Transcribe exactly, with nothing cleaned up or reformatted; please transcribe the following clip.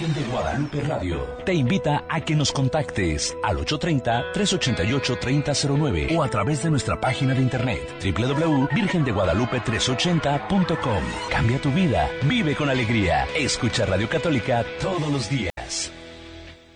Virgen de Guadalupe Radio te invita a que nos contactes al ocho tres cero, tres ocho ocho, tres cero cero nueve o a través de nuestra página de internet doble u doble u doble u punto virgen de guadalupe trescientos ochenta punto com. Cambia tu vida, vive con alegría, escucha Radio Católica todos los días.